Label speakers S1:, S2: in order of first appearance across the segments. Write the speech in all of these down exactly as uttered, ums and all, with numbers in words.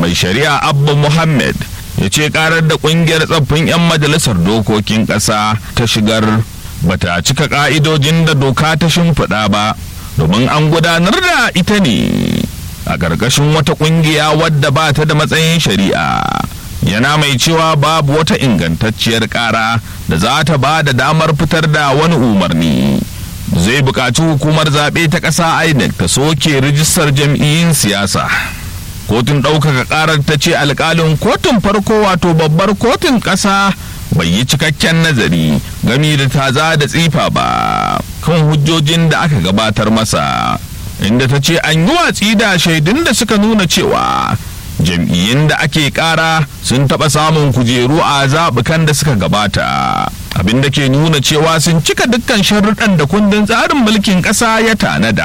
S1: mai shari'a Abba Muhammad ya ce karar da kungiyar tsaffin 'yan majalisar dokokin ƙasa ta shigar bata cika ka'idojin da doka ta shimfiɗa ba, domin an gudanar da ita ne a ƙarƙashin wata ƙungiya wadda ba ta da matsayin shari'a. Yana mai cewa babu wata ingantacciyar ƙara da za ta ba da damar fitar da wani umarni zai buƙaci hukumar zaɓe ta ƙasa I N E C ta soke rijistar jam'iyyun siyasa. Kotun ɗaukaka ƙarar ta ce alƙalin kotun farko wato babbar kotun ƙasa bai yi cikakken nazari gami da taza da tsifa ba kan hujjojin da aka gabatar masa, inda ta ce an yi watsi da shaidun da suka nuna cewa jam'iyyun da ake ƙara sun taɓa samun kujeru a zaɓukan da suka gabata, abin da ke nuna cewa sun cika dukkan sharuɗan da kundin tsarin mulkin ƙasa ya tanada.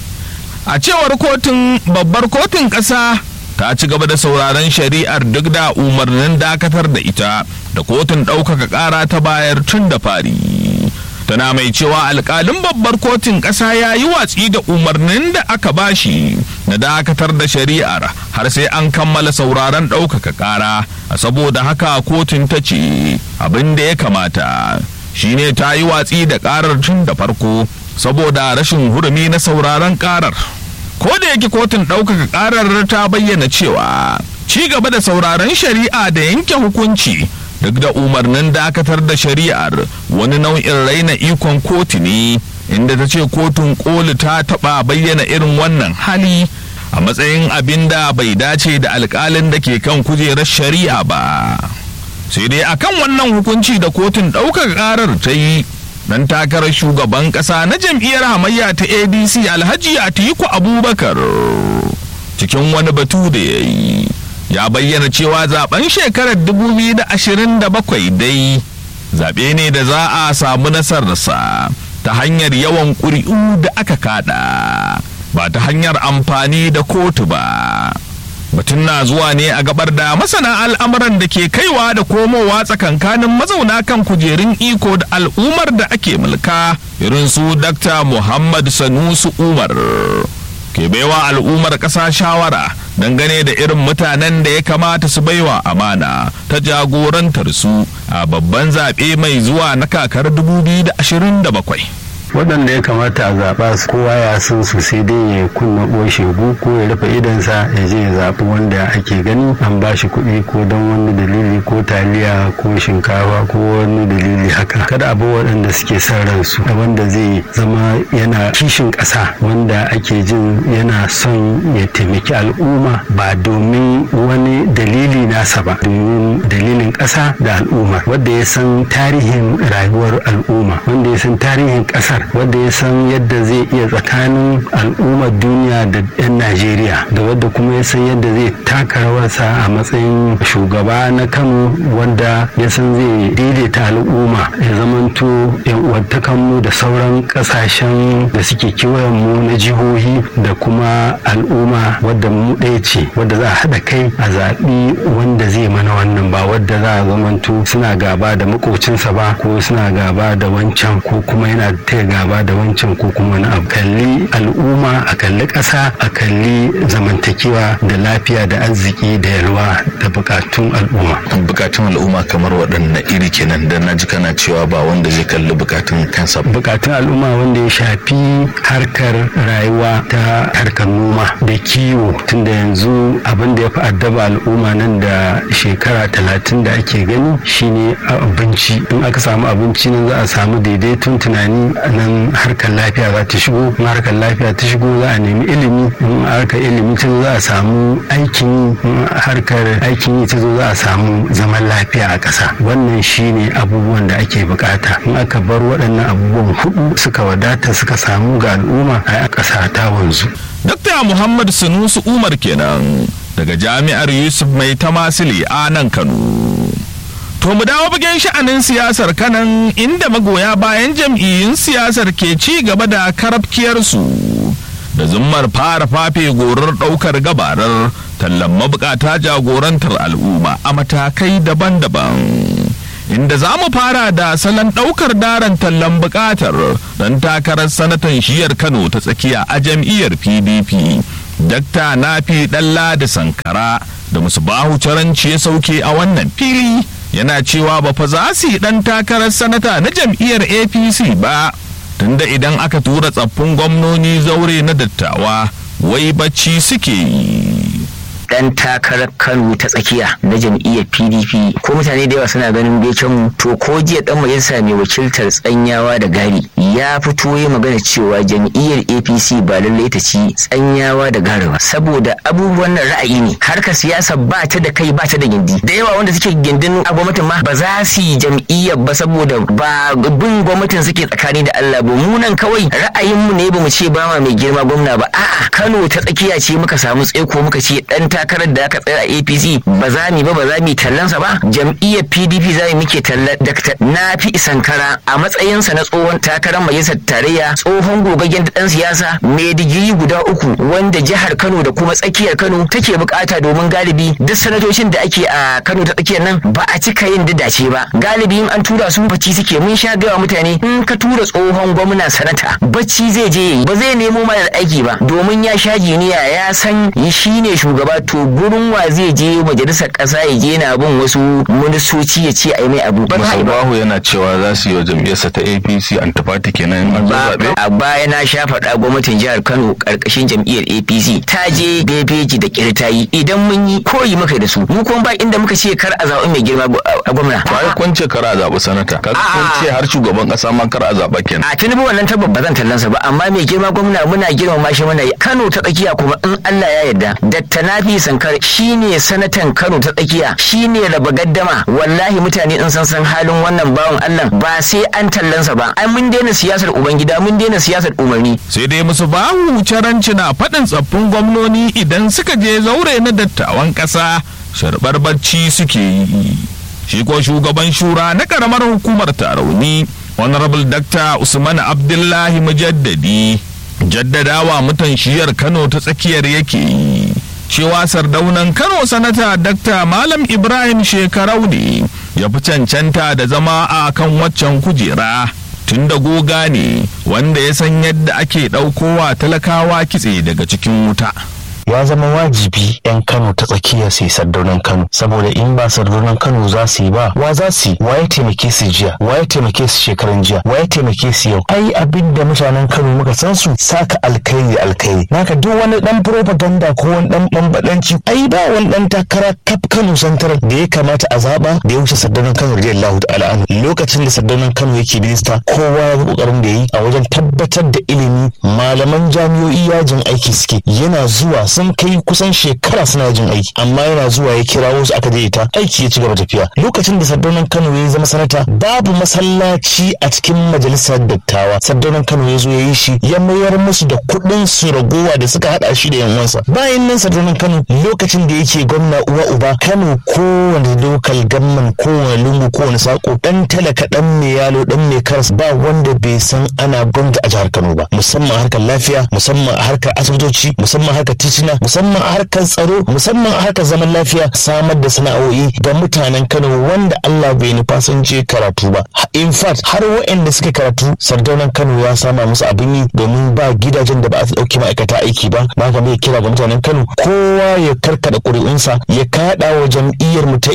S1: A cewar kotun, babbar kotun ƙasa ta ci gaba da sauraron shari'ar duk da umarnin dakatar da ita da kotun ɗaukaka ƙara ta bayar tun da fari. Tana mai cewa alƙalin babbar kotun ƙasa ya yi watsi da umarnin da aka bashi na dakatar da shari'ar har sai an kammala sauraron ɗaukaka ƙara, saboda haka kotun ta ce abin da ya kamata shine ta yi watsi da ƙarar tun da farko saboda rashin hurumi na sauraron ƙarar. Ko da yake kotun ɗaukaka ƙarar ta bayyana cewa ci gaba da sauraron shari'a da yanke hukunci duk da umarnin dakatar da shari'ar wani nau'in raina ikon kotu ne, inda ta ce kotun koli ta taɓa bayyana irin wannan hali a matsayin abin da bai dace da alƙalin da ke kan kujerar shari'a ba. Sai dai akan wannan hukunci da kotun ɗaukaka ƙarar ta yi, dan takarar shugaban ƙasa na jam'iyyar hamayya ta A D C Alhaji Atiku Abubakar cikin wani batu da ya yi ya bayyana cewa zaben shekarar dubu biyu da ashirin da bakwai dai zaɓe ne da za a samu nasararsa ta hanyar yawan ƙuri'u da aka kada ba ta hanyar amfani da kotu ba. Batun na zuwa ne a gabar da masana al'amuran da ke kaiwa da komowa tsakankanin mazauna kan kujerun iko da al'ummar da ake mulka irin su Dakta Muhammad Sanusi Umar ke baiwa al'ummar ƙasa shawara dangane da irin mutanen da ya kamata su baiwa amana ta jagorantar su a babban zaɓe mai zuwa na kakar dubu biyu da ashirin da bakwai.
S2: waɗanda ya kamata a zaɓa su kowa ya san su, sai dai ya kunna shegu ko ya rufe idansa ya je ya zaɓi wanda ake gani an ba shi kuɗi ko don wani dalili ko taliya ko shinkafa ko wani dalili haka. Kada abu waɗanda suke son ransu, wanda zai zama yana kishin ƙasa, wanda ake jin yana son ya taimaki al'umma ba domin wani dalili nasa ba, domin dalilin ƙasa da al'umma, wanda ya san tarihin rayuwar al'umma, wanda ya san tarihin ƙasar, wanda ya san yadda zai iya tsakanin al'ummar duniya da 'yan Najeriya, da wadda kuma ya san yadda zai taka rawarsa a matsayin shugaba na Kano, wanda ya san zai daidaita al'umma ya zamanto 'yan uwantakanmu da sauran kasashen da suke kewayen mu na jihohi da kuma al'umma wadda mu ɗaya ce, wadda za a haɗa kai a zaɓi wanda zai mana wannan, ba wadda za a zamanto suna gaba da makocinsa ba ko suna gaba da wancan ko kuma yana taya gaba da wancan ko kuma wani abu. Kalli al'umma, a kalli ƙasa, a kalli zamantakewa da lafiya da arziki da yalwa da bukatun al'umma.
S3: Bukatun al'umma kamar waɗanne iri kenan? Dan na ji kana cewa ba wanda zai kalli bukatun kansa.
S2: Bukatun al'umma wanda ya shafi harkar rayuwa ta harkar noma da kiwo, tunda yanzu abin da ya fi addaba al'umma nan da shekara talatin da ake gani shine abinci. In aka samu abinci nan za a samu daidaiton tunani, nan harkar lafiya za ta shigo, in harkar lafiya ta shigo za a nemi ilimi, in harkar ilimi ta zo za a samu aikin yi, in harkar aikin yi ta zo za a samu zaman lafiya a ƙasa. Wannan shine abubuwan da ake bukata. In aka bar waɗannan abubuwan hudu suka wadata suka samu ga al'umma, a ƙasa ta wanzu.
S1: Dakta Muhammad Sanusi Umar kenan daga Jami'ar Yusuf Mai Tamasili a nan Kano. To mu dawo bagen sha'anin siyasar Kanan, inda magoya bayan jam'iyyun siyasar ke ci gaba da karafkiyarsu da zummar fara fafe gorar ɗaukar gabarar tallan mabukata jagorantar al'umma a matakai daban-daban. Inda za mu fara da salon ɗaukar daren tallan bukatar don takarar sanatan shiyar Kano ta tsakiya a jam'iyyar P D P, Dakta Nafi Ɗanladi Sankara da Musbahu Caranci ya sauke a wannan fili yana cewa ba fa za su yi ɗan takarar sanata na jam'iyyar A P C ba, tunda idan aka tura tsaffin gwamnoni zaure na dattawa wai bacci suke yi.
S4: Dan takarar Kano ta tsakiya na jam'iyyar P D P ko mutane da yawa suna ganin becen mu, to ko jiya dan majalisa mai wakiltar Tsanyawa da Gari ya fito ya magana cewa jam'iyyar A P C ba lallai ta ci Tsanyawa da Gari ba, saboda abubuwan nan ra'ayi ne, harkar siyasa ba ta da kai ba ta da gindi. Da yawa wanda suke gindin a gwamnatin ma ba za su yi jam'iyyar ba saboda ba bin gwamnatin suke tsakani da Allah ba. Mu nan kawai ra'ayin mu ne ba mu ce ba ma mai girma gwamna ba, a'a Kano ta tsakiya ce muka samu tsaiko muka ce dan takarar da aka tsaya a A P C ba za mu ba ba za mu tallansa ba, jam'iyyar P D P za mu muke tallar Dakta Nafi Sankara a matsayinsa na tsohon takarar majalisar tarayya, tsohon gogaggen dan siyasa mai digiri guda uku wanda jihar Kano da kuma tsakiyar Kano take bukata, domin galibi duk sanatocin da ake a Kano ta tsakiyar nan ba a cika yin dace ba, galibi in an tura su bacci suke. Mun sha gaya mutane in ka tura tsohon gwamna sanata bacci zai je, ba zai nemo mara aiki ba, domin ya sha jiniya ya san shi ne shugaba. To gurin wa zai je majalisar kasa ya je na bin wasu ministoci ya ce ai mai abu.
S3: Musbahu yana cewa za su yi wa jam'iyyarsa ta A P C antifati kenan an zo zaɓe.
S4: A baya na sha faɗa gwamnatin jihar Kano karkashin jam'iyyar A P C ta je bebeji da kirtayi, idan mun yi koyi muka da su, mu kuma ba inda muka ce kar a zaɓi mai girma a gwamna.
S3: Ba kun ce kar a zaɓi sanata, kaga kun ce har shugaban kasa ma kar a zaɓa kenan.
S4: A Tinubu wannan tabbas ba zan tallansa ba, amma mai girma gwamna muna girmama shi muna yi. Kano ta tsakiya kuma in Allah ya yarda Dakta Nafi Sankara shine sanatan Kano ta tsakiya, shine raba gaddama. Wallahi mutane in san san halin wannan bawan Allah ba sai an tallansa ba, ai mun daina siyasar ubangida, mun daina siyasar umarni.
S1: Sai dai Musbahu Caranci na faɗin tsaffin gwamnoni idan suka je zaure na dattawan ƙasa sharbar bacci suke yi. Shi ko shugaban shura na karamar hukumar Tarauni Honorable Dakta Usman Abdullahi Mujaddadi jaddadawa mutan shiyar Kano ta tsakiyar yake yi cewa sardaunan Kano sanata Dakta Malam Ibrahim Shekarau ne ya fi cancanta da zama a kan waccan kujera, tun da goga ne wanda ya san yadda ake ɗaukowa talakawa kitse daga cikin wuta.
S5: ya zama wajibi 'yan Kano ta tsakiya su yi sardaunan Kano, saboda in ba sardaunan Kano za su yi ba wa za su yi? Wa ya taimake su jiya? Wa ya taimake su shekaran jiya? Wa ya taimake su yau? Ai abin da mutanen Kano muka san su saka alkhairi alkhairi. Naka duk wani dan propaganda ko wani dan bambadanci, ai ba wani dan takara kaf Kano santarar da ya kamata a zaba da ya wuce sardaunan Kano radiyallahu ta'ala anhu. Lokacin da sardaunan Kano yake minista, kowa ya ga kokarin da yi a wajen tabbatar da ilimi. Malaman jami'o'i yajin aiki suke, yana zuwa sun kai kusan shekara suna jin aiki, amma yana zuwa ya kira wasu aka daidaita aiki ya ci gaba tafiya. Lokacin da sardaunan Kano ya zama sanata, babu masallaci a cikin majalisar dattawa. Sardaunan Kano ya zo ya yi shi, ya mayar musu da kuɗin su ragowa da suka hada shi da yan uwansa. Bayan nan sardaunan Kano lokacin da yake gwamna uwa uba, Kano kowane local government, kowane lungu, kowane sako, dan talaka, dan mai yalo, dan mai karas, ba wanda bai san ana gwamnati a jihar Kano ba, musamman harkar lafiya, musamman harkar asibitoci, musamman harkar titina, musamman a harkar tsaro, musamman a harkar zaman lafiya, samar da sana'o'i ga mutanen Kano wanda Allah bai nufa sun je karatu ba. In fact har waɗanda suka karatu sardaunan Kano ya sama musu abin yi, domin ba gidajen da ba a ɗauki ma'aikata aiki ba. Ba ka mai kira ga mutanen Kano, kowa ya karkada ƙuri'unsa ya kaɗa wa jam'iyyar mu ta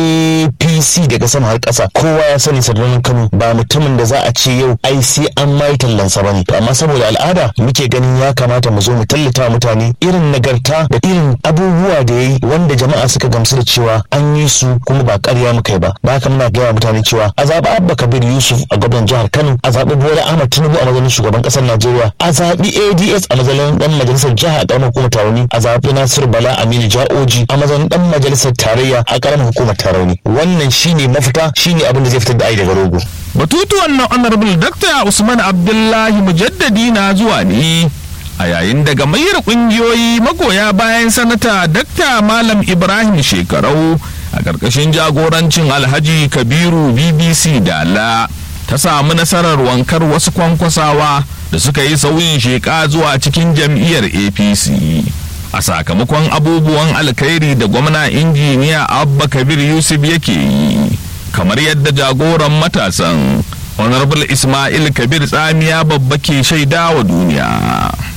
S5: A P C daga sama har ƙasa. Kowa ya sani sardaunan Kano ba mutumin da za a ce yau ai sai an mai tallansa bane, to amma saboda al'ada muke ganin ya kamata mu zo mu tallata mutane irin nagarta da irin abubuwa da yayi wanda jama'a suka gamsu da cewa an yi su kuma ba ƙarya muka yi ba. Ba haka muna gaya mutane cewa a zaɓi Abba Kabir Yusuf a gwamnan jihar Kano, a zaɓi Bola Ahmed Tinubu a matsayin shugaban ƙasar Najeriya, a zaɓi A D S a matsayin ɗan majalisar jiha a ƙaramar hukumar Tarauni, a zaɓi Nasiru Bala Aminu Ja'oji a matsayin ɗan majalisar tarayya a ƙaramar hukumar Tarauni. Wannan shine mafita, shine abin da zai fitar da ai daga rogo.
S1: Batutuwan na Honorable Dakta Usman Abdullahi Mujaddadi na zuwa ne a yayin da gamayyar kungiyoyi magoya bayan sanata Dakta Malam Ibrahim Shekarau a ƙarƙashin jagorancin Alhaji Kabiru B B C Dala ta samu nasarar wankar wasu kwankwasawa da suka yi sauyin sheƙa zuwa cikin jam'iyyar A P C a sakamakon abubuwan alkhairi da gwamna injiniya Abba Kabir Yusuf yake yi, kamar yadda jagoran matasan Honorable Ismail Kabir Tsamiya babba ke shaida wa duniya.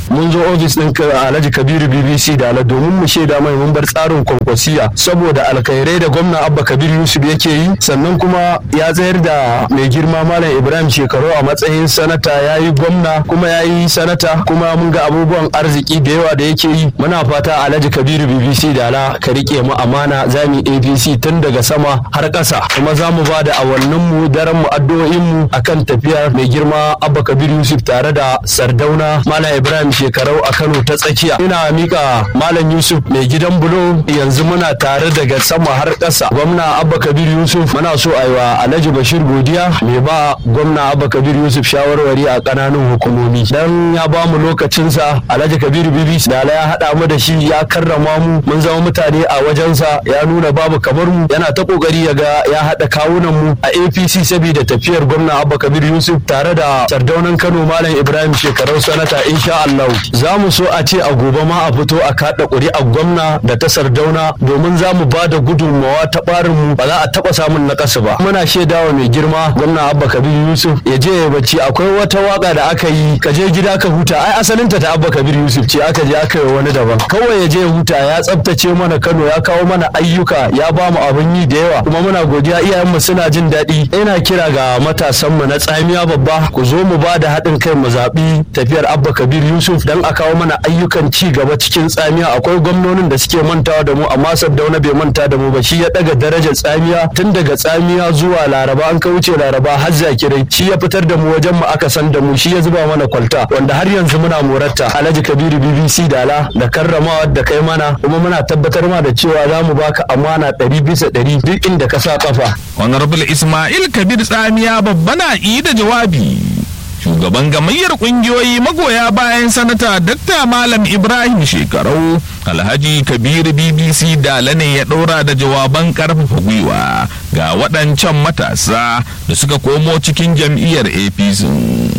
S2: mun zo ofis ɗin Alhaji Kabiru B B C da ala domin mu shaida mai mun bar tsarin kwankwasiya saboda alkhairai da gwamna Abba Kabir Yusuf yake yi, sannan kuma ya tsayar da mai girma Malam Ibrahim Shekaru a matsayin sanata, ya yi gwamna kuma ya yi sanata, kuma mun ga abubuwan arziki da yawa da yake yi. Muna fata Alhaji Kabiru B B C da ala ka rike mu amana, za mu A P C tun daga sama har ƙasa, kuma za mu ba da awannin mu daren mu addu'o'in mu akan tafiyar mai girma Abba Kabir Yusuf tare da Sardauna Malam Ibrahim Shekarau a Kano ta tsakiya. Ina mika Malam Yusuf mai gidan bulo, yanzu muna tare daga sama har ƙasa. Gwamna Abba Kabir Yusuf muna so a yi wa Alhaji Bashir godiya, mai ba gwamna Abba Kabir Yusuf shawarwari a ƙananan hukumomi, dan ya ba mu lokacinsa. Alhaji Kabir B B C da ya haɗa mu da shi, ya karrama mu, mun zama mutane a wajensa, ya nuna babu kamar mu, yana ta kokari ya ga ya haɗa kawunan mu a A P C saboda tafiyar gwamna Abba Kabir Yusuf tare da Sardaunan Kano Malam Ibrahim Shekarau sanata. Insha Allah za mu so a ce a gobe ma a fito a kaɗa ƙuri'a gwamna da ta Sardauna, domin za mu ba da gudunmawa ta ɓarin mu, ba za a taɓa samun naƙasu ba. Muna shaidawa mai girma gwamna Abba Kabir Yusuf ya je ya bacci. Akwai wata waka da aka yi ka je gida ka huta, ai asalinta ta Abba Kabir Yusuf ce, aka je aka yi wani daban. Kawai ya je ya huta, ya tsaftace mana Kano, ya kawo mana ayyuka, ya ba mu abin yi da yawa, kuma muna godiya, iyayenmu suna jin daɗi. Ina kira ga matasanmu na tsamiya babba, ku zo mu ba da haɗin kai mu zaɓi tafiyar Abba Kabir Yusuf dan a kawo mana ayyukan ci gaba cikin tsamiya. Akwai gwamnonin da suke mantawa da mu, amma Sardauna bai manta da mu ba. Shi ya ɗaga darajar tsamiya, tun daga tsamiya zuwa Laraba, an ka wuce Laraba har Zakirai, shi ya fitar da mu wajen mu aka san da mu, shi ya zuba mana kwalta wanda har yanzu muna moratta. Alhaji Kabiru B B C Dala da karramawa da kai mana, kuma muna tabbatar ma da cewa za mu baka amana ɗari bisa ɗari duk inda ka sa kafa.
S1: Honorable Ismail Kabir Tsamiya babba na yi da jawabi. Shugaban gamayyar kungiyoyi magoya bayan sanata Dakta Malam Ibrahim Shekarau, Alhaji Kabir B B C Dala ne ya ɗora da jawaban ƙarfafa gwiwa ga waɗancan matasa da suka komo cikin jam'iyyar A P C.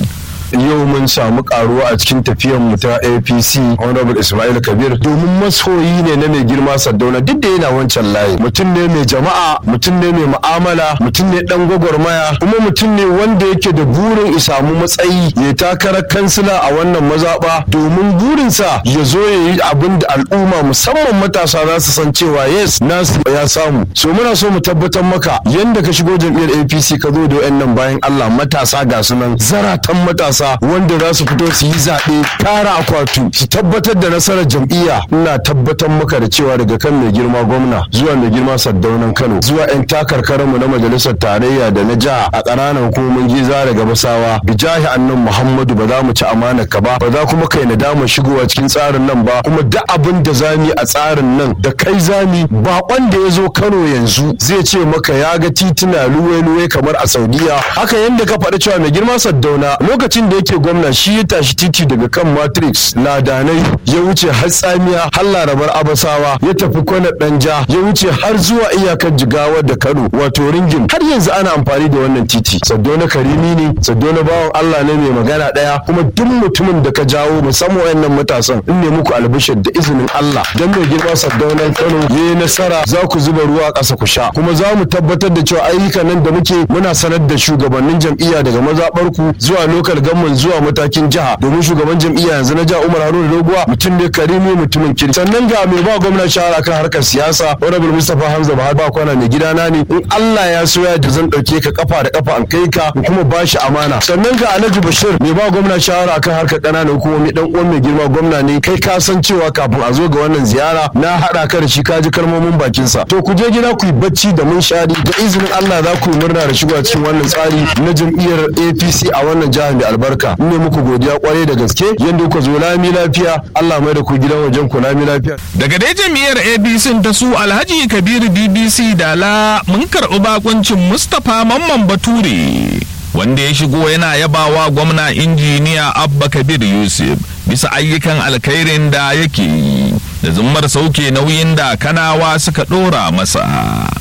S2: Yau mun samu karuwa a cikin tafiyar mu ta A P C Honorable Ismail Kabir, domin masoyi ne na mai girma Sardauna, duk da yana wancan layi. Mutum ne mai jama'a, mutum ne mai mu'amala, mutum ne dan gwagwarmaya, kuma mutum ne wanda yake da burin ya samu matsayi ya takarar kansila a wannan mazaba, domin burinsa ya zo ya yi abin da al'umma musamman matasa za su san cewa yes nasu ya samu. So muna so mu tabbatar maka yanda ka shigo jam'iyyar A P C ka zo da wayannan bayan Allah matasa ga sunan zaratan matasa wanda za su fito su yi zaɓe tara akwatu su tabbatar da nasarar jam'iyya. Ina tabbatar maka da cewa daga kan mai girma gwamna zuwa mai girma Sardaunan Kano zuwa 'yan takarkarinmu na majalisar tarayya da na jiha a ƙananan hukumomin Giza da Gabasawa, bijahi annan Muhammadu ba za mu ci amanar ka ba, ba za kuma kai nadama shigowa cikin tsarin nan ba, kuma duk abin da zami a tsarin nan da kai zami. Baƙon da ya zo Kano yanzu zai ce maka ya ga tituna luwe-luwe kamar a Saudiya. Haka yanda ka faɗi cewa mai girma Sardauna lokacin da yake gwamna shi ya tashi titi daga kan Matrix Ladanai ya wuce har Tsamiya har Larabar Abasawa, ya tafi Kwanar Danja, ya wuce har zuwa iyakar Jigawa da Kano wato Ringin. Har yanzu ana amfani da wannan titi. Sardauna karimi ne, Sardauna bawan Allah ne mai magana daya, kuma duk mutumin da ka jawo musamman wayannan matasan in ne muku albishir da izinin Allah dan mai girma Sardaunan Kano yayi nasara, za ku zuba ruwa a ƙasa ku sha, kuma za mu tabbatar da cewa ayyukan nan da muke muna sanar da shugabannin jam'iyya daga mazaɓarku zuwa lokal gamman zuwa matakin jiha, domin shugaban jam'iyya yanzu na jiha Umar Haruna Doguwa mutum ne karimi, mutumin kirki. Sannan ga mai ba gwamna shawara kan harkar siyasa Honorable Mustapha Hamza Bahar ba kwana mai gidana ne, in Allah ya so ya da zan dauke ka kafa da kafa an kai ka kuma ba shi amana. Sannan ga Alhaji Bashir mai ba gwamna shawara kan harkar ƙananan hukumomi, dan uwan mai girma gwamna ne, kai ka san cewa kafin a zo ga wannan ziyara na haɗa ka da shi, ka ji kalmomin bakin sa. To ku je gida ku yi bacci da mun shari, da izinin Allah za ku murna da shigowa cikin wannan tsari na jam'iyyar A P C a wannan jihar mai albarka. Ne muku godiya kwarai da gaske yadda kuka zo lami lafiya, Allah mai da ku gidan wajen ku lami lafiya.
S1: Daga dai jam'iyyar A B C ta su Alhaji Kabiru B B C Dala mun karɓi bakuncin Mustapha Mamman Bature, wanda ya shigo yana yabawa gwamna injiniya Abba Kabir Yusuf bisa ayyukan alkhairin da yake yi da zummar sauke nauyin da Kanawa suka ɗora masa.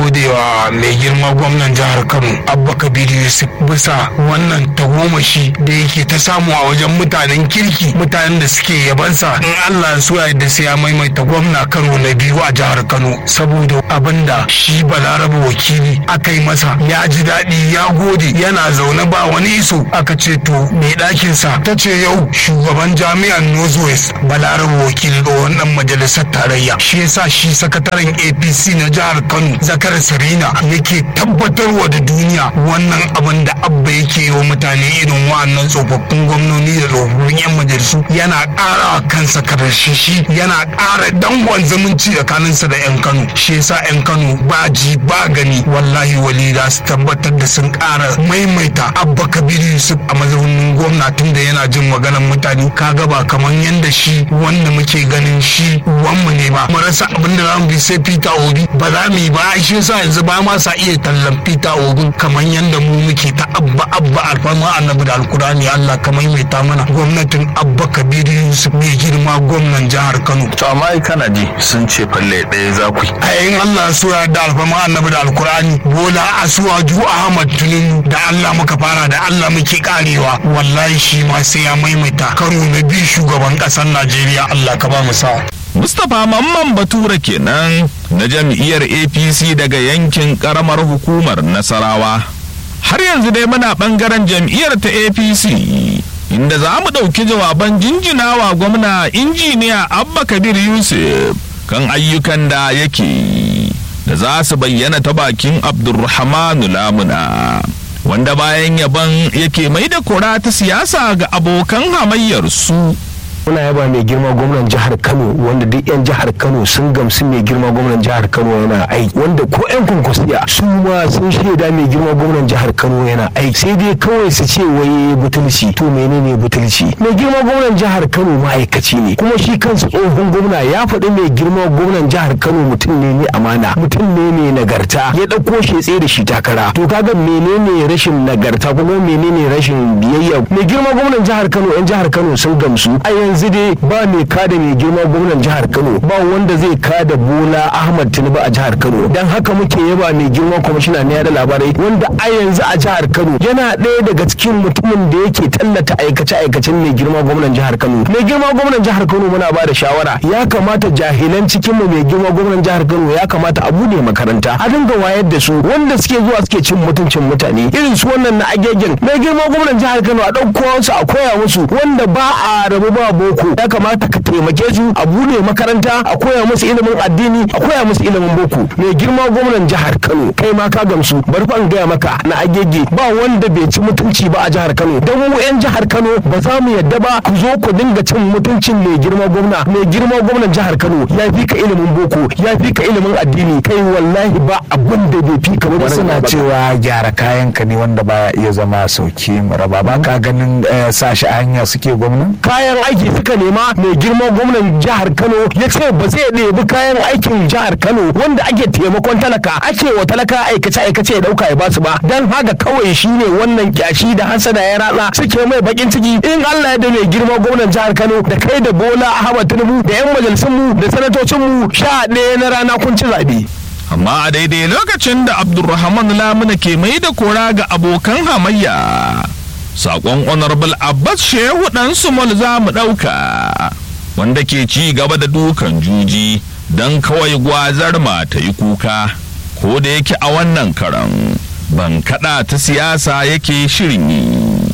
S6: gode wa mai girma gwamnan jihar Kano Abba Kabir Yusuf bisa wannan tagomashi da yake ta samu a wajen mutanen kirki, mutanen da suke yabansa. In Allah so ya yarda sai ya maimaita gwamna karo na biyu a jihar Kano, saboda abinda shi Balarabe wakili aka yi masa ya ji daɗi, ya gode, yana zaune ba wani iso. Aka ce to mai ɗakin sa ta ce yau shugaban jami'ar Northwest Balarabe wakili ga wannan majalisar tarayya. Shi yasa shi sakataren A P C na jihar Kano Zakar Sarina yake tabbatarwa da duniya wannan abin da Abba yake yi wa mutane irin wa'annan tsofaffin gwamnoni da tsofaffin 'yan majalisu yana ƙara kansa karashishi, yana ƙara dangon zumunci tsakaninsa da 'yan Kano. Shi yasa 'yan Kano ba ji ba gani wallahi walida su tabbatar da sun ƙara maimaita Abba Kabir Yusuf a mazaunin gwamna tun da yana jin maganar mutane. Kaga ba kamar yanda shi wanda muke ganin shi wanmu ne ba, mu rasa abin da zamu bi sai Peter Obi ba za mu yi ba. Shi yasa yanzu ba ma sa iya tallan Peter Obi kamar yanda mu muke ta Abba Abba alfama annabi da alkurani. Allah ka maimaita mana gwamnatin Abba Kabir Yusuf mai girma gwamnan jihar Kano.
S3: To amma ai kana ji sun ce falle ɗaya za ku yi.
S6: Ayin Allah so ya da alfama annabi da alkurani. Bola Asuwaju Ahmad Tinubu da Allah muka fara da Allah muke karewa. Wallahi shi ma sai ya maimaita karo na biyu shugaban ƙasar Najeriya. Allah ka ba mu sa'a.
S1: Mustapha Mamman Bature kenan na jam'iyyar A P C daga yankin karamar hukumar Nasarawa. Har yanzu dai muna bangaren jam'iyyar ta A P C inda za mu ɗauki jawaban jinjinawa gwamna injiniya Abba Kabir Yusuf kan ayyukan da yake da za su bayyana ta bakin Abdulrahmanu Lamuna, wanda bayan yaban yake mai da kura ta siyasa ga abokan hamayyar su.
S5: muna yaba mai girma gwamnan jihar Kano, wanda duk yan jihar Kano sun gamsu mai girma gwamnan jihar Kano yana aiki, wanda ko yan kunkusiya su ma sun shaida mai girma gwamnan jihar Kano yana aiki. Sai dai kawai su ce wai butulci. To menene butulci? Mai girma gwamnan jihar Kano ma'aikaci ne, kuma shi kansa tsohon gwamna ya faɗi mai girma gwamnan jihar Kano mutum ne mai amana, mutum ne mai nagarta, ya ɗauko shi tsaye da shi takara. To kaga menene rashin nagarta kuma menene rashin biyayya? Mai girma gwamnan jihar Kano, yan jihar Kano sun gamsu. A yanzu dai ba mai kada mai girma gwamnan jihar Kano, ba wanda zai kada Bola Ahmad Tinubu a jihar Kano. Dan haka muke yaba mai girma kwamishina na yada labarai, wanda a yanzu a jihar Kano yana ɗaya daga cikin mutumin da yake tallata aikace-aikacen mai girma gwamnan jihar Kano. Mai girma gwamnan jihar Kano muna ba da shawara, ya kamata jahilan cikin mu mai girma gwamnan jihar Kano ya kamata a bude makaranta, a dinga wayar da su wanda suke zuwa suke cin mutuncin mutane irin su wannan na agegen. Mai girma gwamnan jihar Kano a ɗauko su a koya musu, wanda ba a rabu ba boko ya kamata ka taimake su, a bude makaranta, a koya musu ilimin addini, a koya musu ilimin boko. Mai girma gwamnan jihar Kano kai ma ka gamsu, bari fa in gaya maka na agege ba wanda bai ci mutunci ba a jihar Kano. Dan mu yan jihar Kano ba za mu yadda ba ku zo ku dinga cin mutuncin mai girma gwamna. Mai girma gwamnan jihar Kano ya fi ka ilimin boko, ya fi ka ilimin addini, kai wallahi ba abin da bai fi ka ba.
S7: Suna cewa gyara kayan ka ne wanda baya iya zama sauki maraba, ba ka ganin sa shi a hanya suke gwamna?
S5: Kayan aiki suka nema. Mai girma gwamnan jihar Kano ya ce ba zai ɗebi kayan aikin jihar Kano wanda ake taimakon talaka, ake wa talaka aikace aikace ya dauka ya basu ba. Dan haka kawai shine wannan kyashi da hasada ya ratsa suke mai bakin ciki. In Allah ya da mai girma gwamnan jihar Kano da kai da Bola Ahmad Tinubu da yan majalisun mu da sanatocin mu sha ɗaya na rana kun ci zabe.
S1: Amma a daidai lokacin da Abdulrahman Lamuna ke mai da kora ga abokan hamayya, sakon honorable Abbas Shehu dan Sumul za mu ɗauka, wanda ke ci gaba da dukan juji don kawai gwazar ma ta yi kuka, ko da yake a wannan karan ban kaɗa ta siyasa yake shirin yi.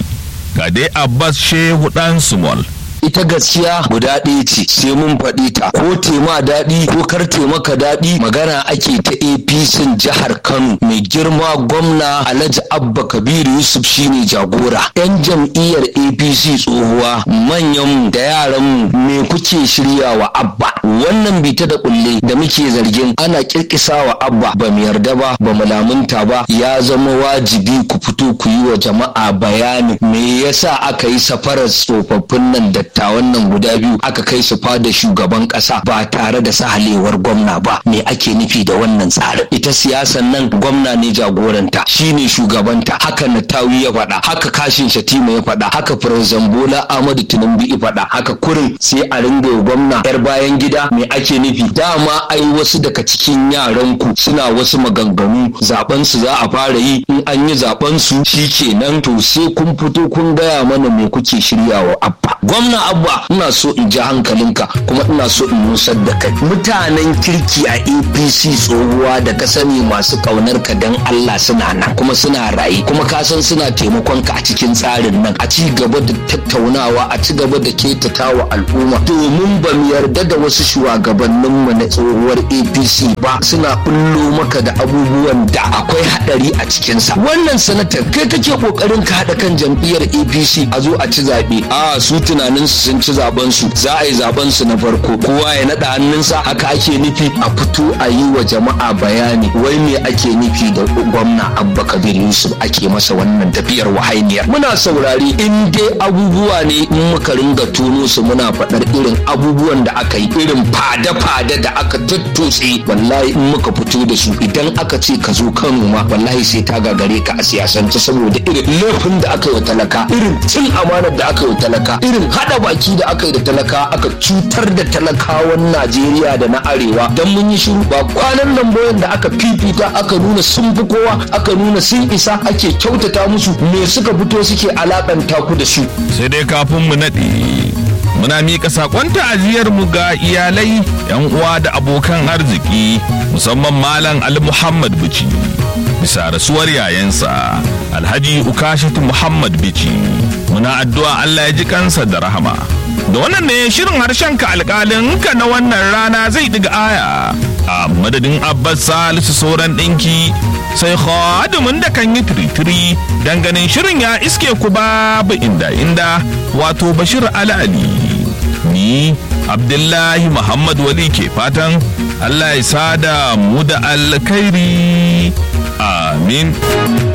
S1: Ga dai Abbas Shehu dan Sumul.
S8: ita gaskiya guda ɗaya ce, sai mun faɗi ta, ko tema daɗi ko kar taimaka daɗi. Magana ake ta A P C jihar Kano, mai girma gwamna Alhaji Abba Kabir Yusuf shine jagora. Yan jam'iyyar A P C tsohuwa, manyan da yaran mu, me kuke shiryawa Abba? Wannan bita da kulle da muke zargin ana kirkisawa Abba ba mu yarda ba, ba mu lamunta ba. Ya zama wajibi ku fito ku yi wa jama'a bayani me yasa aka yi safarar tsofaffin nan da dattawan nan guda biyu aka kai su fada shugaban kasa ba tare da sahalewar gwamna ba. Me ake nufi da wannan tsarin? Ita siyasan nan gwamna ne jagoranta, shine shugabanta. Haka Natawi ya faɗa, haka Kashin Shatima ya faɗa, haka Firzan Bola Ahmadu Tinubu ya faɗa, haka kurin sai a ringa gwamna yar bayan gida. Me ake nufi? Dama ai wasu daga cikin yaran ku suna wasu maganganu, zaben su za a fara yi, in an yi zaben su shikenan to sai kun fito kun gaya mana me kuke shiryawa Abba. Gwamna Abba, ina so in ji hankalinka kuma ina so in nusar da kai. Mutanen kirki a A P C tsohuwa da ka sani masu kaunar ka dan Allah suna nan kuma suna raye, kuma ka san suna taimakon ka a cikin tsarin nan, a ci gaba da tattaunawa, a ci gaba da ketatawa al'umma, domin ba mu yarda da wasu shugabannin mu na tsohuwar A P C ba suna bullo maka da abubuwan da akwai hadari a cikin sa. Wannan sanatar kai kake kokarin ka hada kan jam'iyyar A P C a zo a ci zabe. A su tunanin su sun ci zaben su, za a yi zaben su na farko, kowa ya nada hannunsa. Haka ake nufi a fito a yi wa jama'a bayani wai me ake nufi da gwamna Abba Kabir Yusuf ake masa wannan tafiyar wahainiyar. Muna saurari in dai abubuwa ne in muka ringa tono su muna faɗar irin abubuwan da aka yi, irin fada-fada da aka tattose, wallahi in muka fito da su idan aka ce ka zo Kano ma wallahi sai ta gagare ka a siyasance, saboda irin laifin da aka yi wa talaka, irin cin amanar da aka yi wa talaka, irin hada baki da aka yi da talaka, aka cutar da talakawan Najeriya da na Arewa. Dan mun yi shiru ba kwanan nan boyen da aka fifita aka nuna sun fi kowa, aka nuna sun isa, ake kyautata musu, me suka fito suke alakanta ku da su.
S1: Sai dai kafin mu naɗi muna miƙa saƙon ta'aziyar mu ga iyalai, yan uwa da abokan arziki, musamman Malam Ali Muhammad Bichi bisa rasuwar yayansa Alhaji Ukashatu Muhammad Bichi. Muna addu'a Allah ya ji kansa da rahama. Da wannan ne shirin harshen ka alƙalin ka na wannan rana zai diga aya. A madadin Abbas Salisu Sauran ɗinki sai khadimin da kan yi tiritiri dan ganin shirin ya iske ku babu inda inda wato Bashir Ali. Ni Abdullahi Muhammad Wali ke fatan Allah ya sada mu da alkhairi. Amin.